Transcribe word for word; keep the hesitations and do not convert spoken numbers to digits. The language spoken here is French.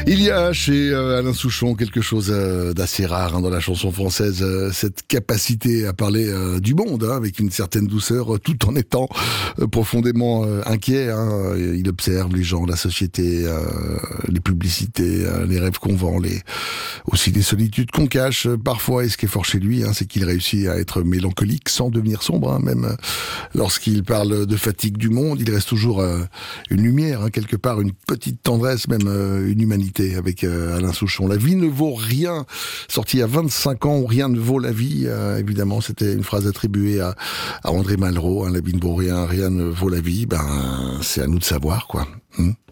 Il y a chez euh, Alain Souchon quelque chose euh, d'assez rare hein, dans la chanson française, euh, cette capacité à parler euh, du monde hein, avec une certaine douceur, euh, tout en étant euh, profondément euh, inquiet. Hein. Il observe les gens, la société, euh, les publicités, euh, les rêves qu'on vend, les... aussi les solitudes qu'on cache euh, parfois. Et ce qui est fort chez lui, hein, c'est qu'il réussit à être mélancolique sans devenir sombre. Hein, même euh, lorsqu'il parle de fatigue du monde, il reste toujours euh, une lumière, hein, quelque part, une petite tendresse, même euh, une humanité. Avec euh, Alain Souchon. La vie ne vaut rien. Sorti à vingt-cinq ans, où rien ne vaut la vie. Euh, évidemment, c'était une phrase attribuée à, à André Malraux. Hein, la vie ne vaut rien, rien ne vaut la vie. Ben, c'est à nous de savoir, quoi. Hum